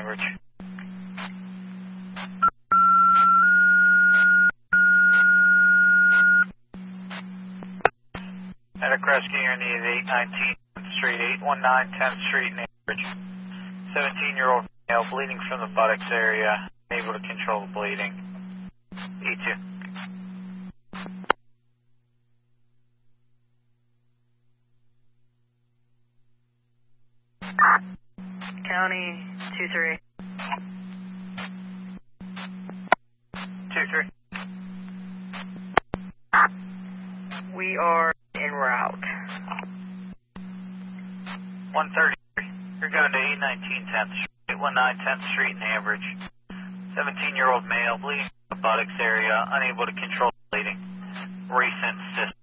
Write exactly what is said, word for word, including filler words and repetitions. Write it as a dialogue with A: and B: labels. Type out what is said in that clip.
A: Ambridge. Medic rescue unit eight nineteen tenth Street, eight one nine tenth Street in Ambridge. seventeen year old male bleeding from the buttocks area, unable to control the bleeding. E two.
B: County two three.
A: two three.
B: We are en route.
A: one thirty-three. You're going to eight nineteen tenth Street, eight one nine tenth Street in Ambridge. seventeen year old male bleeding from the buttocks area, unable to control the bleeding. Recent cyst